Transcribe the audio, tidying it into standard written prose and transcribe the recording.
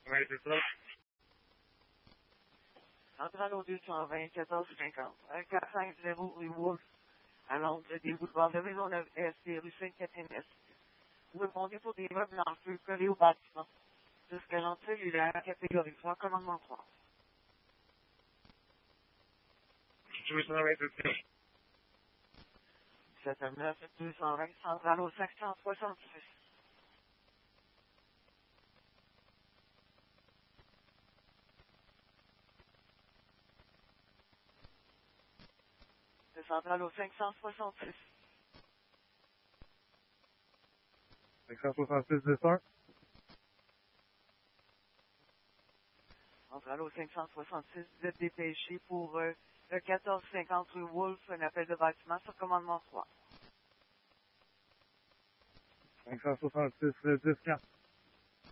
Oui, c'est ça. Centrale au 220 1450. 450 rue Wolfe, à l'angle des boulevards de Maisonneuve-Est et rue Sainte-Catherine-Est. Vous répondez pour des meubles en feu collés au bâtiment. Jusqu'à l'entrée cellulaire, catégorie 3, commandement 3. Je veux savoir c'est 79 220, centrale au 566. C'est centrale au 566. 566 1. Centrale au 566, vous êtes dépêché pour le 1450 rue Wolfe, un appel de bâtiment sur commandement 3. 566 10 4.